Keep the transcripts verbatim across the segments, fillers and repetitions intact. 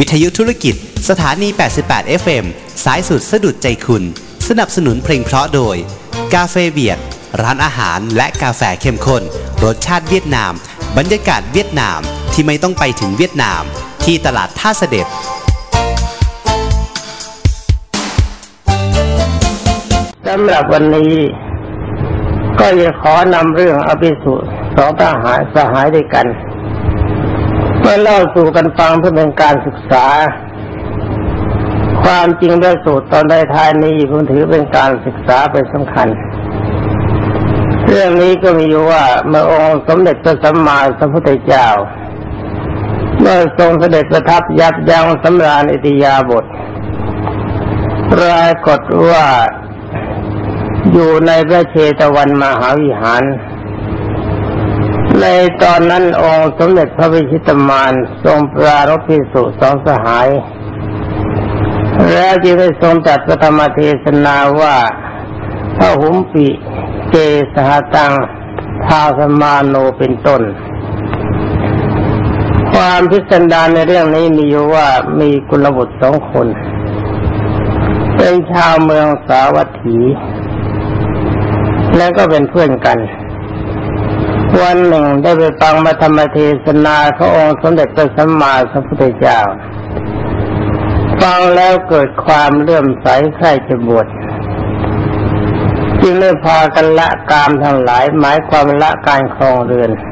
วิทยุธุรกิจสถานีแปดสิบแปด เอฟ เอ็ม สายสุดสะดุดใจคุณสนับสนุนเพลงเพราะโดยกาเฟเบียดร้านอาหารและกาแฟเข้มข้นรสชาติเวียดนามบรรยากาศเวียดนามที่ไม่ต้องไปถึงเวียดนามที่ตลาดท่าเสด็จสำหรับวันนี้ก็จะขอนำเรื่องอภิสุสองทหารสหายด้วยกันมาเล่าสู่กันฟังเพื่อเป็นการศึกษาความจริงและสูตรตอนท้ายนี้ผมถือเป็นการศึกษาเป็นสำคัญเรื่องนี้ก็มีอยู่ว่าเมื่อองค์สมเด็จพระสัมมาสัมพุทธเจ้าเมื่อทรงเสด็จประทับยับยั้งสำราญอิริยาบถปรากฏว่าอยู่ในพระเชตวันมหาวิหารในตอนนั้นองค์สมเด็จพระวิชิตมารทรงปรารภภิกษุสองสหายแล้วจึงได้ทรงตรัสพระธรรมเทศนาว่าพระหุมปิเจสหตังทาสมาโนเป็นต้นความพิสดารในเรื่องนี้มีอยู่ว่ามีกุลบุตรสองคนเป็นชาวเมืองสาวัตถีแล้วก็เป็นเพื่อนกันวันหนึ่งได้ไปฟังพระธรรมเทศนาขององค์สมเด็จพระสัมมาสัมพุทธเจ้าฟังแล้วเกิดความเลื่อมใสใคร่จะบวชจึงได้พากันละกามทั้งหลายหมายความละการครองเรือน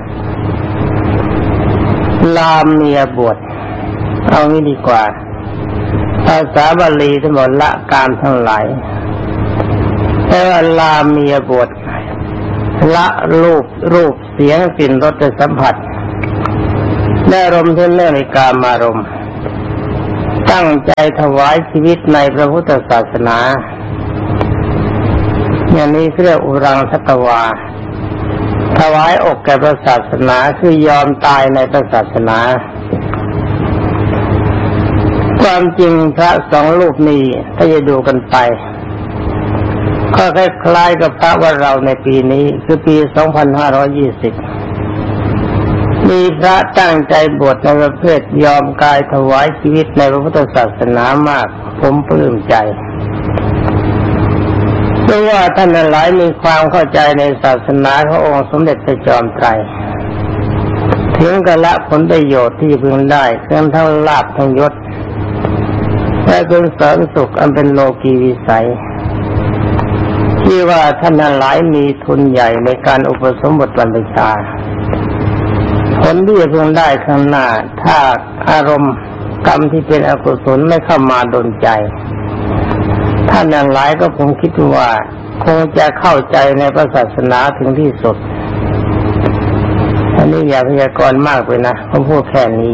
ลามเมียบวชเอางี้ดีกว่าภาษาบาลีทั้งหมดละกามทั้งหลายแต่ว่าลามเมียบวชละรูปรูปเสียงกลิ่นรสสัมผัสได้อารมณ์ที่เรื่องในกามารมณ์ตั้งใจถวายชีวิตในพระพุทธศาสนาอย่างนี้เรียกอุรังสัตวาถวายอกแก่พระศาสนาคือยอมตายในพระศาสนาความจริงพระสองรูปนี้ถ้าจะดูกันไปก็คล้ายๆกับพระว่าเราในปีนี้คือปีสองพันห้าร้อยยี่สิบมีพระตั้งใจบวชในประเภทยอมกายถวายชีวิตในพระพุทธศาสนามากผมปลื้มใจเพราะว่าท่านหลายมีความเข้าใจในศาสนาขององค์สมเด็จพระจอมไตรถึงกะละผลประโยชน์ที่พึงได้ทั้งทั้งลาภทั้งยศและเป็นเสริมสุขอันเป็นโลกีวิสัยที่ว่าท่านหลายมีทุนใหญ่ในการอุปสมบทบรรพชาผลที่จะพึงได้ข้างหน้าถ้าอารมณ์กรรมที่เป็นอกุศลไม่เข้ามาดลใจท่านหลายก็ผมคิดว่าคงจะเข้าใจในพระศาสนาถึงที่สุดอันนี้อย่าพยากรณ์มากไปนะผมพูดแค่นี้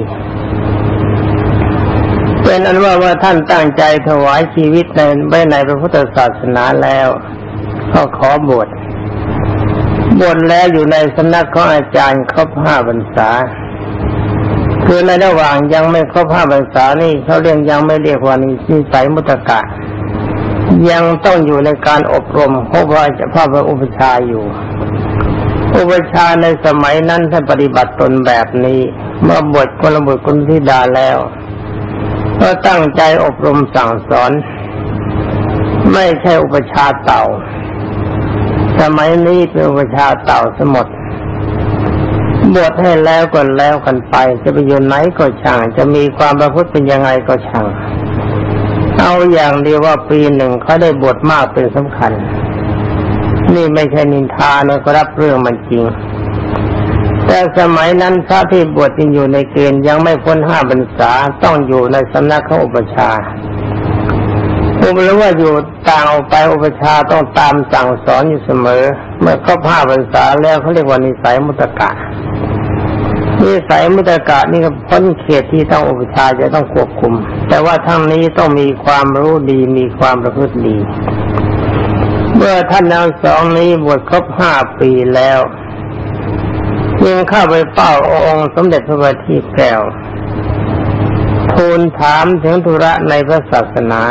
เป็นอันว่าว่าท่านตั้งใจถวายชีวิตในไว้ในพระพุทธศาสนาแล้วก็ขอบวชบวชแล้วอยู่ในสำนักของอาจารย์ครบห้าพรรษาคือในระหว่างยังไม่ครบห้าพรรษานี่เขาเรียกยังไม่เรียกว่านิสัยมุตตะยังต้องอยู่ในการอบรมเพราะว่าจะพระพระอุปชาอยู่อุปชาในสมัยนั้นท่านปฏิบัติตนแบบนี้เมื่อบวชกุลบุตรกุลธิดาแล้วก็ตั้งใจอบรมสั่งสอนไม่ใช่อุปชาเต่าสมัยนี้เป็นอุปชาเต่าสมดบวชให้แล้วก็แล้วกันไปจะไปอยู่ไหนก็ช่างจะมีความประพฤติเป็นยังไงก็ช่างเอาอย่างเดียวว่าปีหนึ่งเขาได้บวชมากเป็นสำคัญนี่ไม่ใช่นินทานะก็รับเรื่องมันจริงแต่สมัยนั้นพระที่บวชยังอยู่ในเกณฑ์ยังไม่พ้นห้าพรรษาต้องอยู่ในสำนักของอุปชาผมรู้ว่าอยู่ต่างออกไปอุปชาต้องตามสั่งสอนอยู่เสมอเมื่อครบห้าพรรษาแล้วเขาเรียกว่านิสัยมุตตะนิสัยมุตตะนี่ก็พ้นเขตที่ต้องอุปชาจะต้องควบคุมแต่ว่าทั้งนี้ต้องมีความรู้ดีมีความประพฤติดีเมื่อท่านทั้งสองนี้บวชครบห้าปีแล้วจึงเข้าไปเฝ้าองค์สมเด็จพระบัณฑิตแก้วทูลถามถึงธุระในพระศาสนา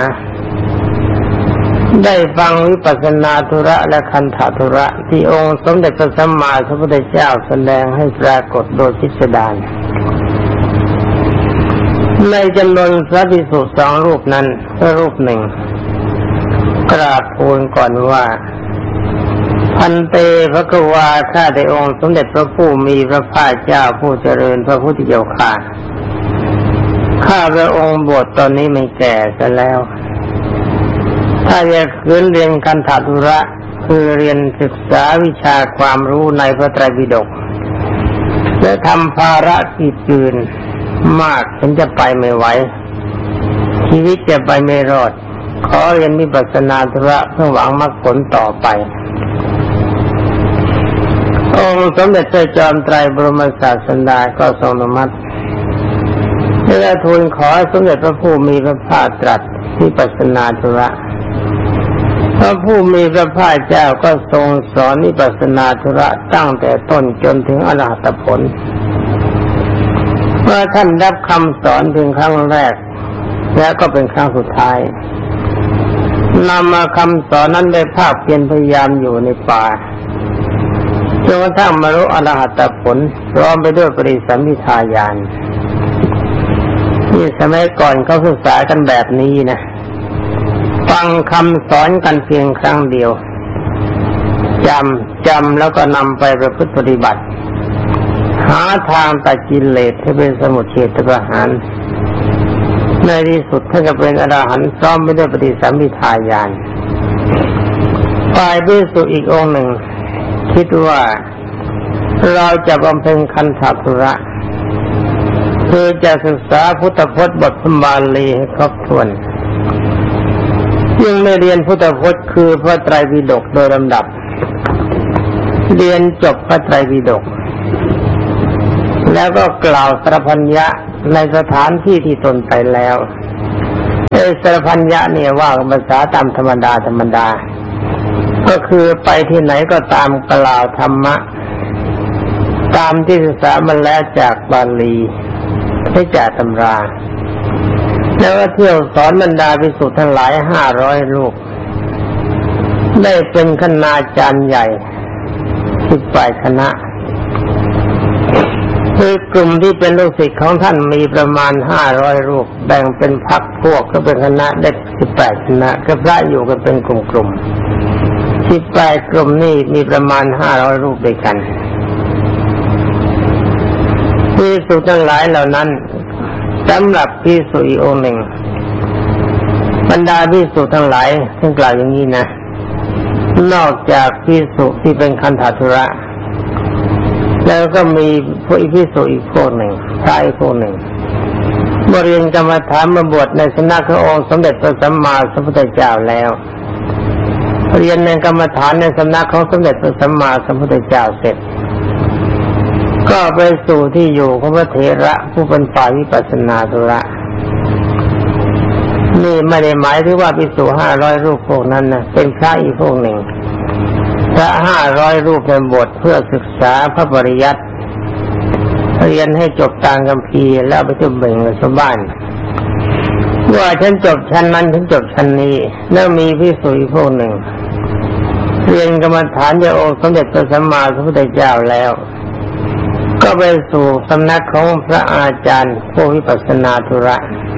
ได้ฟังวิปัสสนาธุระและคันธธุระที่องค์สมเด็จพระสัมมาสัมพุทธเจ้าแสดงให้ปรากฏโดยพิสดาร มในจำนวนพระภิกษุสองรูปนั้นพระรูปหนึ่งกราบทูลก่อนว่าพันเตภควาข้าแต่องค์สมเด็จพระผู้มีพระภาคเจ้าผู้เจริญพระพุทธเจ้าข้าข้าพระองค์บวชตอนนี้ไม่แก่ซะแล้วถ้าจะคืนเรียนคันธทุระคือเรียนศึกษาวิชาความรู้ในพระไตรปิฎกและทำภารกิจอื่นมากฉันจะไปไม่ไหวชีวิตจะไปไม่รอดขอเรียนวิปัสสนาธุระเพื่อหวังมรรคผลต่อไปองค์สมเด็จพระจอมไตรบรมศาสดาก็ทรงอนุมัติและทูลขอสมเด็จพระผู้มีพระภาคตรัสวิปัสสนาธุระพระผู้มีพระภาคเจ้าก็ทรงสอนวิปัสสนาธุระตั้งแต่ต้นจนถึงอรหัตผลเมื่อท่านรับคำสอนเพียงครั้งแรกและก็เป็นครั้งสุดท้ายนำมาคำสอนนั้นได้ภาคเพียรพยายามอยู่ในป่าจนกระทั่งบรรลุอรหัตผลพร้อมไปด้วยปริสัมภิทาญาณที่สมัยก่อนเขาศึกษากันแบบนี้นะฟังคำสอนกันเพียงครั้งเดียวจำจำแล้วก็นำไปประพฤติปฏิบัติหาทางตัดกิเลสให้เป็นสมุทเฉทประหารในที่สุดท่านก็เป็นอรหันต์พร้อมไปด้วยปฏิสัมภิทาญาณฝ่ายภิกษุอีกองค์หนึ่งคิดว่าเราจะบำเพ็ญคันธทุระคือจะศึกษาพุทธพจน์บทพระบาลีให้ครบถ้วนยังไม่เรียนพุทธพจน์คือพระไตรปิฎกโดยลำดับเรียนจบพระไตรปิฎกแล้วก็กล่าวสรพัญญะในสถานที่ที่ตนไปแล้วไอ้สรพัญญะเนี่ยว่าภาษาตามธรรมดาธรรมดาก็คือไปที่ไหนก็ตามกล่าวธรรมะตามที่ศึกษามาแล้วจากบาลีให้จากตำราแล้วก็เที่ยวสอนบรรดาภิกษุทั้งหลายห้าร้อยรูปได้เป็นคณาจารย์ใหญ่สิบแปดคณะคือกลุ่มที่เป็นลูกศิษย์ของท่านมีประมาณห้าร้อยรูปแบ่งเป็นพรรคพวกก็เป็นคณะได้สิบแปดคณะก็พระอยู่กันเป็นกลุ่มๆสิบแปดกลุ่มนี้มีประมาณห้าร้อยรูปด้วยกันภิกษุทั้งหลายเหล่านั้นสำหรับภิกษุอีกองค์หนึ่งบรรดาภิกษุทั้งหลายท่านกล่าวอย่างนี้นะนอกจากภิกษุที่เป็นคันธทุระแล้วก็มีพวกภิกษุอีกพวกหนึ่งพระอีกพวกหนึ่งมาเรียนกรรมฐานมาบวชในสำนักขององค์สมเด็จพระสัมมาสัมพุทธเจ้าแล้วเรียนในกรรมฐานในสำนักของสมเด็จพระสัมมาสัมพุทธเจ้าเสร็จก็ไปสู่ที่อยู่ของพระเถระผู้เป็นฝ่ายวิปัสสนาธุระนี่ไม่ได้หมายถึงว่าภิกษุห้าร้อยรูปพวกนั้นนะเป็นพระอีกพวกหนึ่งพระห้าร้อยรูปเป็นบทเพื่อศึกษาพระปริยัติเรียนให้จบตามคัมภีร์แล้วไปจุ่มเบ่งกับชาวบ้านว่าฉันจบชั้นนั้นฉันจบชั้นนี้แล้วมีภิกษุอีกพวกหนึ่งเรียนกรรมฐานจากองค์สมเด็จพระสัมมาสัมพุทธเจ้าแล้วก็ไปสู่สำนักของพระอาจารย์ผู้วิปัสสนาธุระ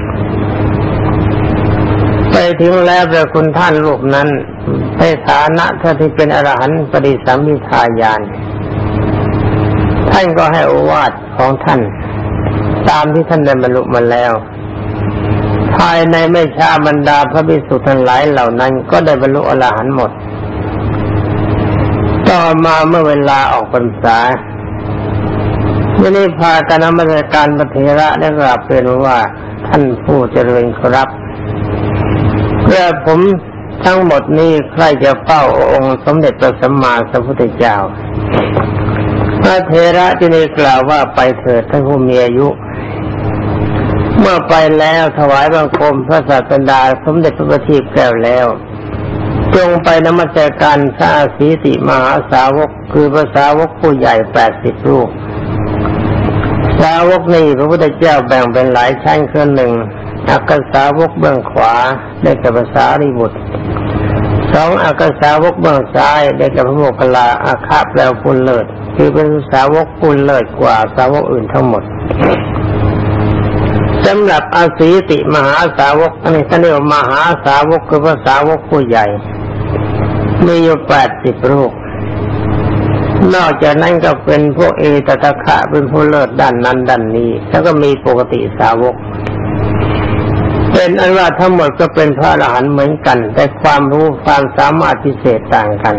ไปถึงแล้วพระคุณท่านรูปนั้นในฐานะท่านที่เป็นอรหันต์ปฏิสัมภิทาญาณท่านก็ให้โอวาทของท่านตามที่ท่านได้บรรลุมาแล้วภายในไม่ช้าบรรดาพระภิกษุทั้งหลายเหล่านั้นก็ได้บรรลุอรหันต์หมดต่อมาเมื่อเวลาออกพรรษาไม่ได้พากันนมัสการพระเถระได้กราบเรียนว่าท่านผู้เจริญครับเพื่อผมทั้งหมดนี้ใครจะเฝ้าองค์สมเด็จพระสัมมาสัมพุทธเจ้าพระเถระจึงได้กล่าวว่าไปเถิดท่านผู้มีอายุเมื่อไปแล้วถวายบังคมพระศาสดาสมเด็จพระบัณฑิตแก้วแล้วจงไปนมัสการพระอาสีติมหาสาวกคือพระสาวกผู้ใหญ่แปดสิบรูปสาวกนี้พระพุทธเจ้าแบ่งเป็นหลายชั้นคือหนึ่งอักษาวกเบื้องขวาได้แก่ภาษาริบุตรสองอักษาวกเบื้องซ้ายได้แก่พระโมคคัลลาอาคาแปลว่าผู้เลิศคือเป็นสาวกผู้เลิศกว่าสาวกอื่นทั้งหมดสำหรับอสีติมหาสาวกอันนี้ท่านเรียกว่ามหาสาวกคือพระสาวกผู้ใหญ่มีอยู่แปดสิบรูปนอกจากนั้นก็เป็นพวกเอตตะคะเป็นผู้เลิศด้านนั้นด้านนี้แล้วก็มีปกติสาวกเป็นอันว่าทั้งหมดก็เป็นพระอรหันต์เหมือนกันแต่ความรู้ความสามารถพิเศษต่างกัน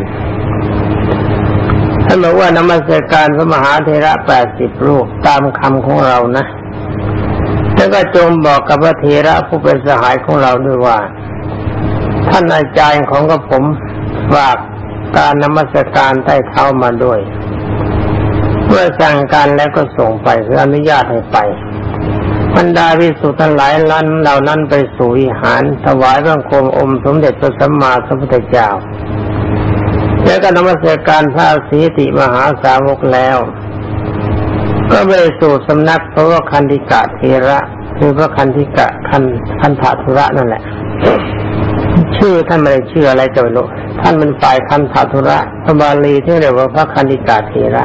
ท่านบอกว่านมัสการพระมหาเถระแปดสิบรูปตามคำของเรานะแล้วก็จงบอกกับพระเถระผู้เป็นสหายของเราด้วยว่าท่านอาจารย์ของกระผมฝากการนมัสการใต้เท้ามาด้วยเมื่อสั่งการแล้วก็ส่งไปเพื่ออนุญาตให้ไปบรรดาภิกษุทั้งหลายล้านเหล่านั้นไปสู่วิหารถวายบังคมองค์สมเด็จพระสัมมาสัมพุทธเจ้าแล้วก็นมัสการพระสีติมหาสาวกแล้วก็ไปสู่สำนักพระคันธิกะเถระคือพระคันธิกะคันคันธทุระนั่นแหละชื่อท่านไม่ได้ชื่ออะไรก็ไม่รู้ท่านเป็นฝ่ายคันธทุระพระบาลีที่เรียกว่าพระคันธิกะเถระ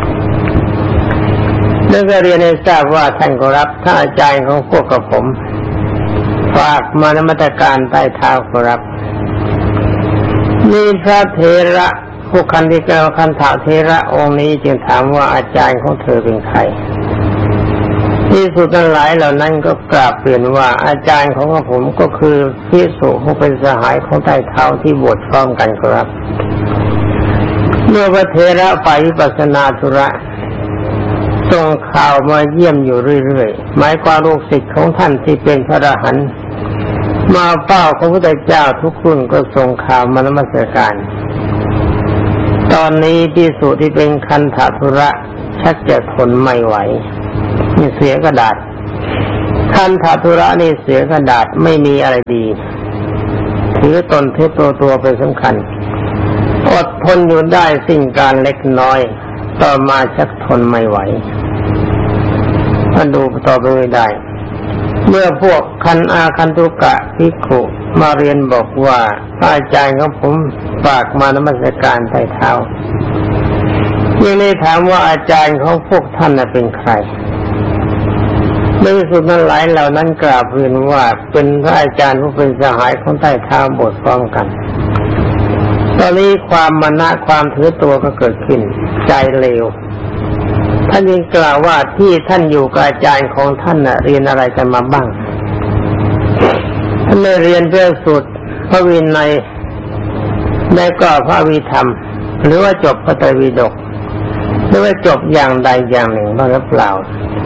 เรื่องเรียนให้ทราบว่าท่านก็รับท่านอาจารย์ของพวกกับผมฝากมานมัสการใต้เท้าขอรับมีพระเถระผู้คันธิกะคันธเถระองค์นี้จึงถามว่าอาจารย์ของเธอเป็นใครภิกษุทั้งหลายเหล่านั้นก็กราบเรียนว่าอาจารย์ของผมก็คือภิกษุผู้เป็นสหายของใต้เท้าที่บวชพร้อมกันครับเมื่อพระเถระฝ่ายวิปัสสนาธุระส่งข่าวมาเยี่ยมอยู่เรื่อยๆหมายความลูกศิษย์ของท่านที่เป็นพระอรหันต์มาเฝ้าพระพุทธเจ้าทุกรุ่นก็ส่งข่าวมานมัสการตอนนี้ภิกษุที่เป็นคันธทุระชักจะทนไม่ไหวนี่เสียกระดาษคันธทุระนี่เสียกระดาษไม่มีอะไรดีถือตนเทตัวตัวเป็นสำคัญอดทนอยู่ได้สิ่งการเล็กน้อยต่อมาชักทนไม่ไหวมาดูต่อไปไม่ได้เมื่อพวกคันอาคันตุกะภิกขุมาเรียนบอกว่าอาจารย์ของผมฝากมานมัสการใต้เท้ายังได้ถามว่าอาจารย์ของพวกท่านเป็นใครในที่สุดนั้นหลายเหล่านั้นกราบเรียนว่าเป็นพระอาจารย์ผู้เป็นสหายของใต้เท้าบทพร้อมกันตอนนี้ความมานะความถือตัวก็เกิดขึ้นใจเลวท่านยังกล่าวว่าที่ท่านอยู่กับอาจารย์ของท่านน่ะเรียนอะไรกันมาบ้างท่านได้เรียนเพื่อสุดพระวินัยได้ก็พระวิธรรมหรือว่าจบพระไตรปิฎกหรือว่าจบอย่างใดอย่างหนึ่งบ้างหรือเปล่า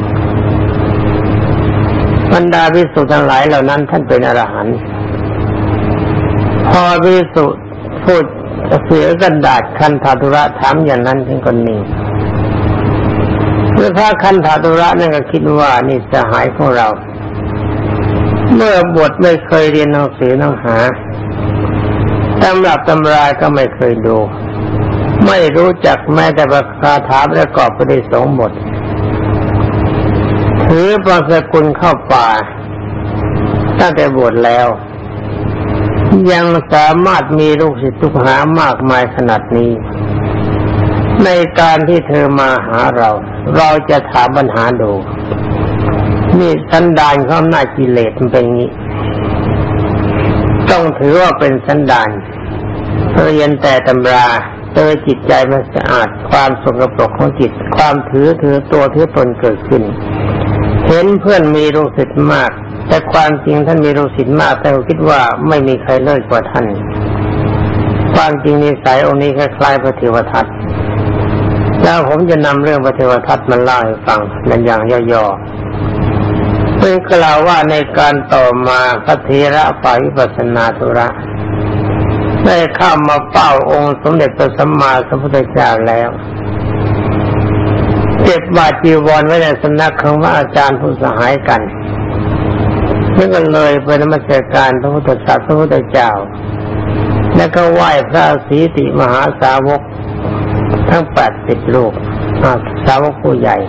บรรดาภิกษุทั้งหลายเหล่านั้นท่านเป็นอรหันต์พอภิกษุพูดเสือกระดาษคันธทุระถามอย่างนั้นถึงคนนี้เมื่อพระคันธทุระนั่นก็คิดว่านี่สหายของเราเมื่อบวชไม่เคยเรียนหนังสือหนังหาตำรับตำราก็ไม่เคยดูไม่รู้จักแม้แต่คาถาประกอบไปด้วยสองบทถือปราศกุลเข้าป่าตั้งแต่บวชแล้วยังสามารถมีลูกศิษย์ลูกหามากมายขนาดนี้ในการที่เธอมาหาเราเราจะถามปัญหาดูนี่สันดานของอำนาจกิเลสมันเป็นอย่างนี้ต้องถือว่าเป็นสันดานเรียนแต่ตำราเจอจิตใจมันสะอาดความสกปรกของจิตความถือถือตัวถือตนเกิดขึ้นเห็นเพื่อนมีลูกศิษย์มากแต่ความจริงท่านมีลูกศิษย์มากแต่คิดว่าไม่มีใครเลิศกว่าท่านความจริงนิสัยองค์นี้คล้ายๆพระเทวทัตแล้วผมจะนำเรื่องพระเทวทัตมาเล่าให้ฟังในอย่างย่อๆเพื่อกล่าวว่าในการต่อมาพระเถระฝ่ายวิปัสสนาธุระได้เข้ามาเฝ้าองค์สมเด็จพระสัมมาสัมพุทธเจ้าแล้วเก็บบาตรจีวรไว้ในสำนักของพระอาจารย์ผู้สหายกันเมื่อกันเลยไปนมัสการพระพุทธศาสนาพระพุทธเจ้าแล้วก็ไหว้พระสีติมหาสาวกทั้งแปดสิบรูปสาวกผู้ใหญ่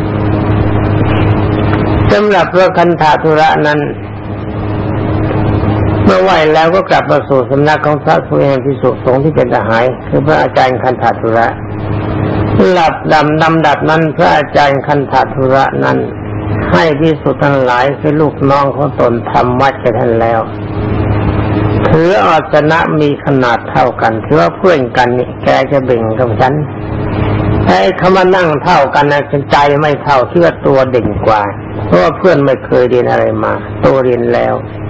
สำหรับพระคันธทุระนั้นเมื่อไหว้แล้วก็กลับมาสู่สำนักของพระผู้แห่งภิกษุสงฆ์ที่เป็นสหายคือพระอาจารย์คันธทุระหลับดำดำดับนั้นพระอาจารย์คันธทุระนั้นให้ภิกษุทั้งหลายคือลูกน้องของตนทำวัดกับท่านแล้วถืออาสนะมีขนาดเท่ากันถือว่าเพื่อนกันนี่แกจะเบ่งกับฉันไอ้คำว่านั่งเท่ากันนะใจไม่เท่าที่ว่าตัวเด่นกว่าเพราะว่าเพื่อนไม่เคยเรียนอะไรมาตัวเรียนแล้ว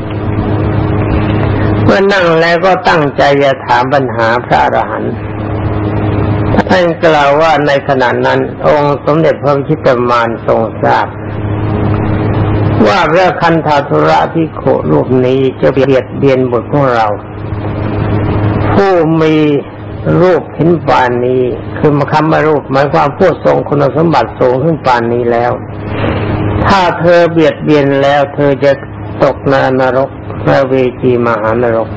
เมื่อนั่งแล้วก็ตั้งใจจะถามปัญหาพระอรหันต์ท่านกล่าวว่าในขณะนั้นองค์สมเด็จพระวิชิตมารทรงทราบว่าพระคันธทุระภิกขุรูปนี้จะเบียดเบียนบุตรของเราผู้มีรูปถึงปานนี้คือมาคำว่ารูปหมายความผู้ทรงคุณสมบัติสูงถึงปานนี้แล้วถ้าเธอเบียดเบียนแล้วเธอจะตกนรกพระเวจีมหานรก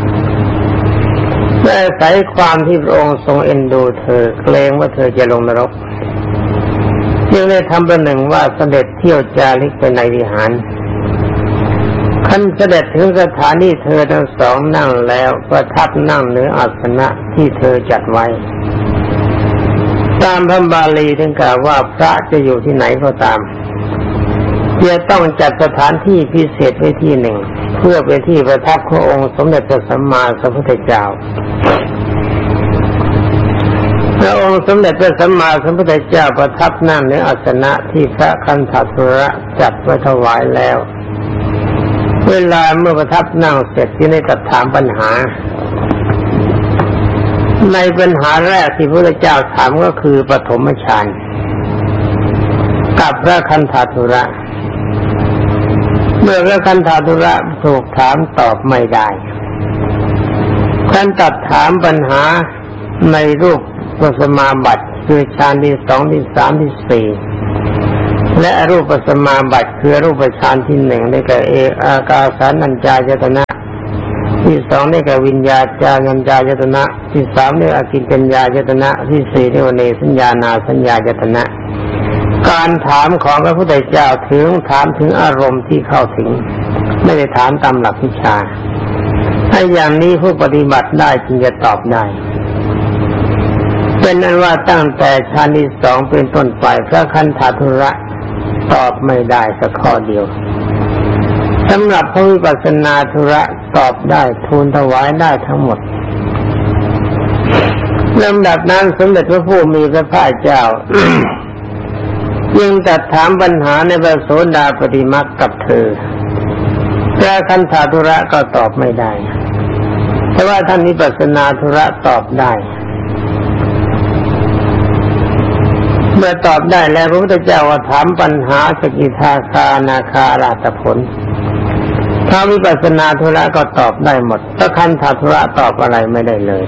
แต่อาศัยความที่พระองค์ทรงเอ็นดูเธอเกรงว่าเธอจะลงนรกจึงได้ทำประหนึ่งว่าเสด็จเที่ยวจาริกไปในวิหารขั้นเสด็จถึงสถานที่เธอทั้งสองนั่งแล้วประทับนั่งเหนืออาสนะที่เธอจัดไว้ตามพระบาลีถึงกล่าวว่าพระจะอยู่ที่ไหนก็ตามจะต้องจัดสถานที่พิเศษไว้ที่หนึ่งเพื่อเป็นที่ประทับขององค์สมเด็จพระสัมมาสัมพุทธเจ้าพระองค์สมเด็จพระสัมมาสัมพุทธเจ้าประทับนั่งในอาสนะที่พระคันธทุระจัดไว้ถวายแล้วเวลาเมื่อประทับนั่งเสร็จที่ได้ตรัสถามปัญหาในปัญหาแรกที่พระเจ้าถามก็คือปฐมฌานกับพระคันธทุระเมื่อพระคันธทุระถูกถามตอบไม่ได้ท่านตรัสถามปัญหาในรูปปัสมาบัติคือฌานที่สองที่สามที่สี่และอรูปปัสมาบัติคือรูปฌานที่หนึ่งได้แก่เออากาสานัญจายตนะที่สองได้แก่วิญญาจานัญจายตนะที่สามได้อากินจัญญายตนะที่สี่ได้วเนสัญญานาสัญญายตนะการถามของพระพุทธเจ้าถึงถามถึงอารมณ์ที่เข้าถึงไม่ได้ถามตามหลักวิชาถ้าอย่างนี้ผู้ปฏิบัติได้จึงจะตอบได้เป็นนั้นว่าตั้งแต่ฌานที่สองเป็นต้นไปพระคันธทุระตอบไม่ได้สักข้อเดียวสำหรับพระวิปัสสนาธุระตอบได้ทูลถวายได้ทั้งหมดลำดับนั้นสมเด็จพระผู้มีพระภาคเจ้า ยังตัดถามปัญหาในพระโสดาปัตติมรรคกับเธอพระคันธทุระก็ตอบไม่ได้แต่ว่าท่านวิปัสสนาธุระตอบได้เมื่อตอบได้แล้วพระพุทธเจ้าถามปัญหาสกิทาคานาคาราตผลถ้าวิปัสสนาธุระก็ตอบได้หมดถ้าคันธทุระตอบอะไรไม่ได้เลย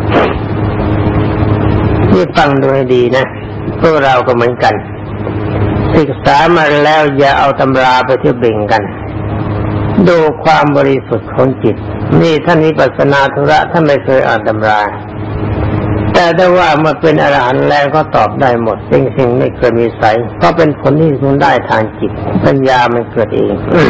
นี่ฟังดูให้ดีนะพวกเราก็เหมือนกันศึกษามาแล้วอย่าเอาตำราไปเที่ยวเบ่งกันดูความบริสุทธิ์ของจิตนี่ท่านวิปัสสนาธุระท่านไม่เคยอ่านตำราแต่ถ้าว่าเมื่อเป็นอรหันต์แล้วก็ตอบได้หมดสิ่งสิ่งไม่เคยมีใสก็เป็นผลที่มันได้ทางจิตปัญญามันเกิดเอง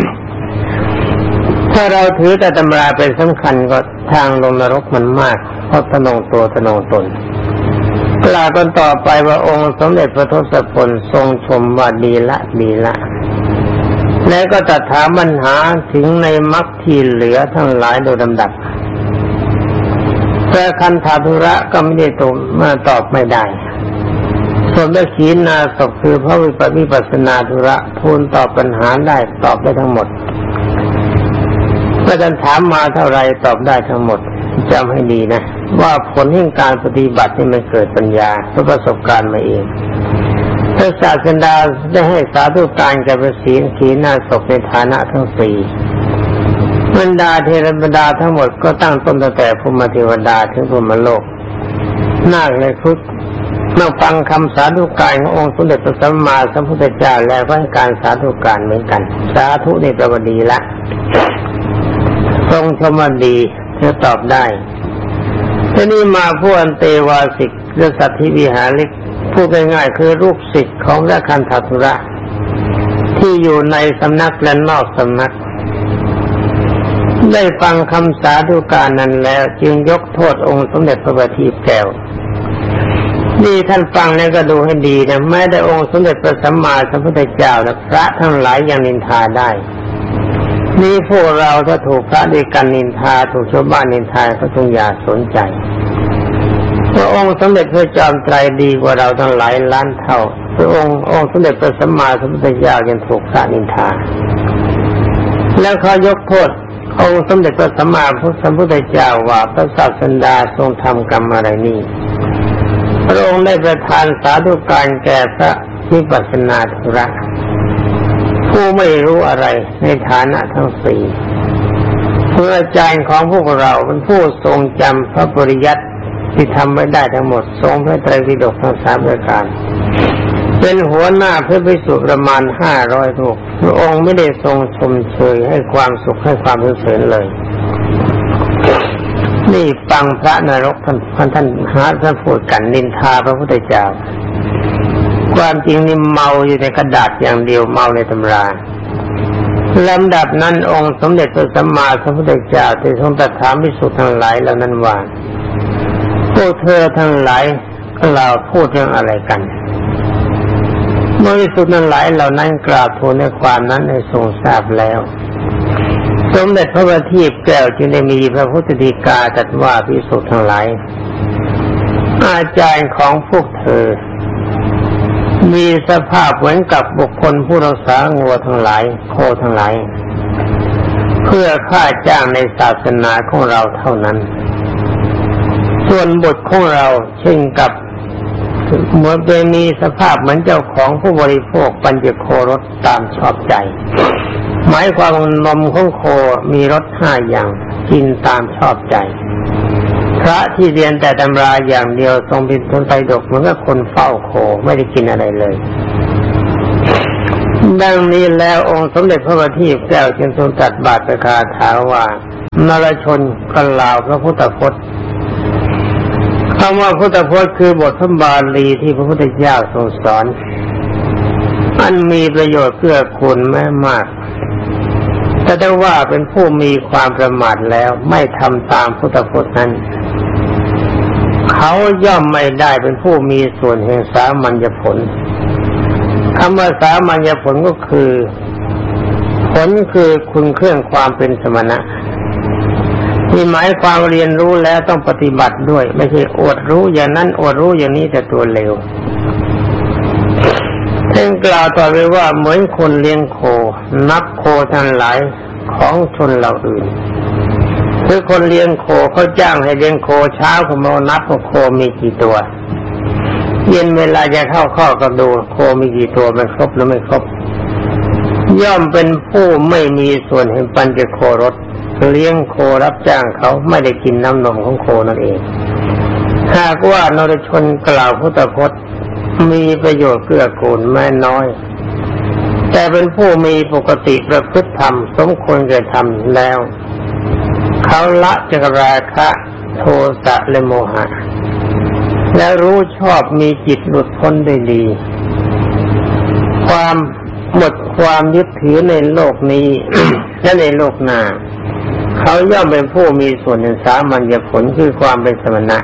ถ้าเราถือแต่ตำราเป็นสำคัญก็ทางลงนรกมันมากเพราะทะนงตัวทะนงตนกล่าวกันต่อไปว่าองค์สมเด็จพระทศพลทรงชมว่าดีละดีละแล้วก็ตรัสถามปัญหาถึงในมรรคที่เหลือทั้งหลายโดยลำดับพระคันธทุระก็ไม่ได้ตอบมาตอบไม่ได้ส่วนพระขีณาสพคือพระวิปัสสนาธุระทูลตอบปัญหาได้ตอบได้ทั้งหมดเมื่อท่านถามมาเท่าไรตอบได้ทั้งหมดจำให้ดีนะว่าผลแห่งการปฏิบัตินี่มันเกิดปัญญาเพราะประสบการณ์มาเองพระศาสดาได้ให้สาธุการแก่พระศีลขีณาสพในฐานะทั้งสี่บรรดาเทระบรรดาทั้งหมดก็ตั้งต้นตั้งแต่พรหมเทวดาถึงพรหมโลกนาคเลยพุทธเมื่อฟังคำสาธุการขององค์สมเด็จพระสัมมาสัมพุทธเจ้าแล้วก็ให้การสาธุการเหมือนกันสาธุนี่แปลว่าดีละทรงชมว่าดีเธอตอบได้ทีนี้มาผู้อันเตวาสิกหรือสัตถิวิหาริกพูดง่ายๆคือรูปศิษย์ของพระคันธทุระที่อยู่ในสำนักและนอกสำนักได้ฟังคำสาธุการนั้นแล้วจึงยกโทษองค์สมเด็จพระบัณฑิตแก้วนี่ท่านฟังแล้วก็ดูให้ดีนะแม้แต่องค์สมเด็จพระสัมมาสัมพุทธเจ้าและพระทั้งหลายยังนินทาได้นี่พวกเราถ้าถูกพระด้วยกันนินทาถูกชาวบ้านนินทาก็ต้องอย่าสนใจพระองค์สมเด็จพระจอมไตรดีกว่าเราทั้งหลายล้านเท่าพระองค์องค์สมเด็จพระสัมมาสัมพุทธเจ้ายังถูกพระนินทาแล้วเขายกโทษองค์สมเด็จพระสัมมาสัมพุทธเจ้าว่าพระศาสดาทรงทำกรรมอะไรนี่พระองค์ได้ประทานสาธุการแก่พระวิปัสสนาธุระผู้ไม่รู้อะไรในฐานะทั้งสี่เพื่ออาจารย์ของพวกเราเป็นผู้ทรงจำพระปริยัติที่ทำไว้ได้ทั้งหมดทรงพระไตรปิฎกทั้งสามประการเป็นหัวหน้าเพื่อภิกษุประมาณห้าร้อยรูปพระองค์ไม่ได้ทรงชมเชยให้ความสุขให้ความสรรเสริญเลยนี่ฟังพระนรกท่านท่านหาท่านพูดกันนินทาพระพุทธเจ้าความจริงนี่เมาอยู่ในกระดาษอย่างเดียวเมาในตำราลำดับนั้นองค์สมเด็จพระสัมมาสัมพุทธเจ้าได้ทรงตรัสถามภิกษุทั้งหลายเหล่านั้นว่าพวกเธอทั้งหลายกล่าวพูดเรื่องอะไรกันเมื่อภิกษุทั้งหลายเหล่านั้นกล่าวทูลในความนั้นให้ทรงทราบแล้วสมเด็จพระบัณฑิตแก้วจึงได้มีพระพุทธฎีกาตรัสว่าภิกษุทั้งหลายอาจารย์ของพวกเธอมีสภาพเหมือนกับบุคคลผู้รักษางัวทั้งหลายโคทั้งหลายเพื่อค่าจ้างในศาสนาของเราเท่านั้นส่วนบุตรของเราเช่นกับเหมือนเป็นมีสภาพเหมือนเจ้าของผู้บริโภคปัญจโครสตามชอบใจหมายความว่านมของโคมีรสห้าอย่างกินตามชอบใจพระที่เรียนแต่ตำราอย่างเดียวทรงเป็นคนไตรปิฎกเหมือนกับคนเฝ้าโคไม่ได้กินอะไรเลยดังนี้แล้วองค์สมเด็จพระบัณฑิตแก้วจึงทรงตรัสบาทประกาศถามว่านรชนกล่าวพระพุทธพจน์คำว่าพุทธพจน์คือบทพระบาลีที่พระพุทธเจ้าทรงสอนอันมีประโยชน์เพื่อคุณแม้มากแต่ถ้าว่าเป็นผู้มีความประมาทแล้วไม่ทำตามพุทธพจน์นั้นเขาย่อมไม่ได้เป็นผู้มีส่วนแห่งสามัญญผลคำว่าสามัญญผลก็คือผลคือคุณเครื่องความเป็นสมณะมีหมายความเรียนรู้แล้วต้องปฏิบัติด้วยไม่ใช่อวดรู้อย่างนั้นอวดรู้อย่างนี้แต่ตัวเลวท่านกล่าวต่อไปว่าเหมือนคนเลี้ยงโคนับโคทั้งหลายของชนเราอื่นคือคนเลี้ยงโคเขาจ้างให้เลี้ยงโคเช้าเขามานับว่าโคมีกี่ตัวเย็นเวลาจะเข้าข้อก็ดูโคมีกี่ตัวมันครบหรือไม่ครบย่อมเป็นผู้ไม่มีส่วนแห่งปัญจโครสเลี้ยงโครับจ้างเขาไม่ได้กินน้ำนมของโคนั่นเองหากว่านรชนกล่าวพุทธพจน์มีประโยชน์เกื้อกูลแม้น้อยแต่เป็นผู้มีปกติประพฤติธรรมสมควรแก่ธรรมแล้วเขาละจากราคะโทสะและโมหะและรู้ชอบมีจิตหลุดพ้นได้ดีความหมดความยึดถือในโลกนี้ และในโลกหน้าเขาย่อมเป็นผู้มีส่วนในสามัญญผลคือความเป็นสมณะ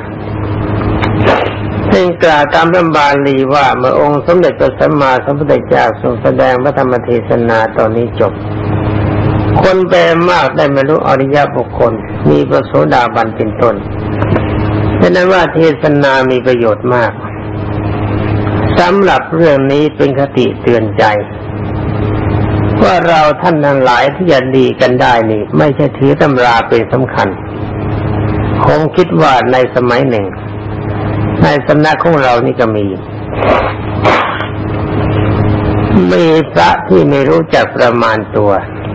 ซึ่งกล่าวตามพระบาลีว่าเมื่อองค์สมเด็จพระสัมมาสัมพุทธเจ้าทรงแสดงพระธรรมเทศนาตอนนี้จบคนแปลมากได้บรรลุอริยบุคคลมีพระโสดาบันเป็นต้นฉะนั้นว่าเทศนามีประโยชน์มากสำหรับเรื่องนี้เป็นคติเตือนใจว่าเราท่านทั้งหลายที่จะดีกันได้นี่ไม่ใช่ถือตำราเป็นสำคัญคงคิดว่าในสมัยหนึ่งในสำนักของเรานี่ก็มีมีพระที่ไม่รู้จักประมาณตัว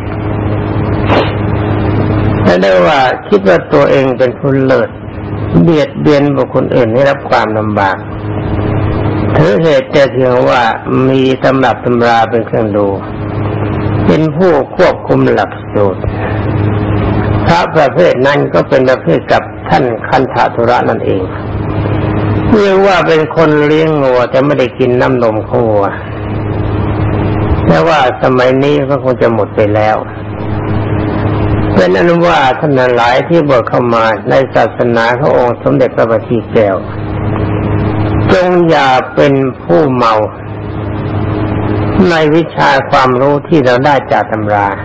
และได้ว่าคิดว่าตัวเองเป็นผู้เลิศเบียดเบียนบุคคลอื่นให้รับความลำบากถือเหตุแต่เพียงว่ามีตำรับตำราเป็นเครื่องดูเป็นผู้ควบคุมหลักสูตรพระประเภทนั้นก็เป็นประเภทกับท่านคันธทุระนั่นเองเรียกว่าเป็นคนเลี้ยงงัวแต่ไม่ได้กินน้ำนมของงัวแต่ว่าสมัยนี้ก็คงจะหมดไปแล้วเป็นอนุว่าท่านหลายที่บวชเข้ามาในศาสนาขององค์สมเด็จพระบัณฑิตแก้วจงอย่าเป็นผู้เมาในวิชาความรู้ที่เราได้จากตำรา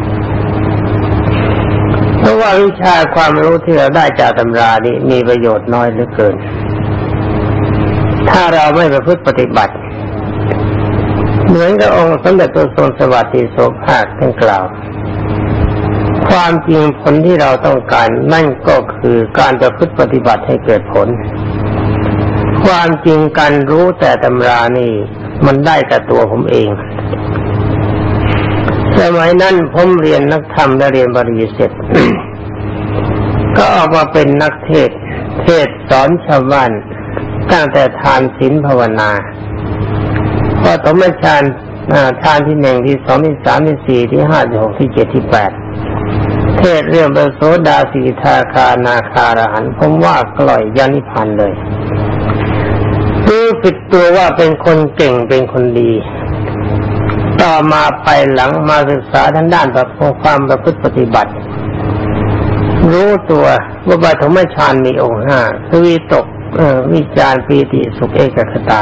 เพราะว่าวิชาความรู้ที่เราได้จากตำรานี้มีประโยชน์น้อยเหลือเกินถ้าเราไม่ประพฤติปฏิบัติเหมือนกับองค์สมเด็จพระทรงสวัสดิโสภาคท่านกล่าวความจริงผลที่เราต้องการนั่นก็คือการประพฤติปฏิบัติให้เกิดผลความจริงการรู้แต่ตำรานี่มันได้กับตัวผมเองสมัยนั้นผมเรียนนักธรรมและเรียนบาลีเสร็จ ก็ออกมาเป็นนักเทศน์เทศน์สอนชาวบ้านตั้งแต่ทานศีลภาวนาพอสมฌานทานที่หนึ่งที่สองที่สามที่สี่ที่ห้าที่หกที่เจ็ดที่แปดเทศเรื่องพระโสดาสีทาคานาคาอรหันต์ผมว่ากล่อยยานิพพานเลยรู้สึกตัวว่าเป็นคนเก่งเป็นคนดีต่อมาไปหลังมาศึกษาทางด้านแบบความประพฤติปฏิบัติรู้ตัวว่าปฐมฌานมีองค์ห้าคือวิตกวิจารปีติสุขเอกคตา